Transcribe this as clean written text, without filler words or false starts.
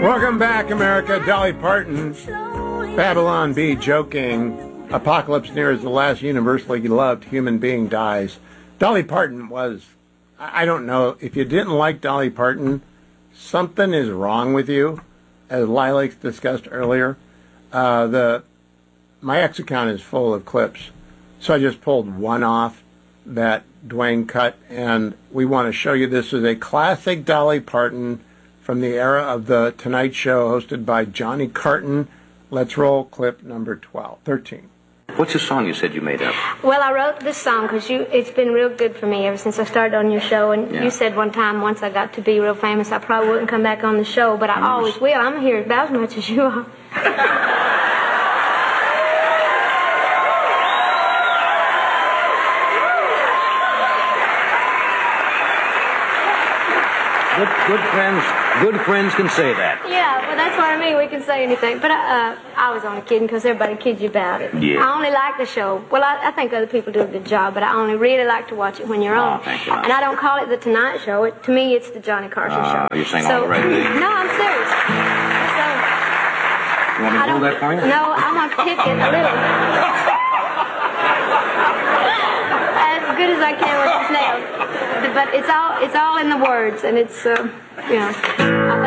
Welcome back, America. Dolly Parton, Babylon Bee, joking. Apocalypse near as the last universally loved human being dies. Dolly Parton was, I don't know, if you didn't like Dolly Parton, something is wrong with you, as Lilacs discussed earlier. My X account is full of clips, so I just pulled one off that Dwayne cut, and we want to show you this is a classic Dolly Parton from the era of the Tonight Show hosted by Johnny Carton. Let's roll clip number 13. What's the song you said you made up? Well, I wrote this song because it's been real good for me ever since I started on your show. And you said one time, once I got to be real famous, I probably wouldn't come back on the show, but I always will. I'm here about as much as you are. Good friends can say that. Yeah, well, that's what I mean. We can say anything. But I was only kidding because everybody kids you about it. Yeah. I only like the show. Well, I think other people do a good job, but I only really like to watch it when you're on. Thank you. And I don't call it the Tonight Show. To me, it's the Johnny Carson Show. You're saying all the right things. No, I'm serious. So, you want me to hold that for you? No, I'm going to pick it a little. As good as I can with this nail. But it's all in the words, and it's,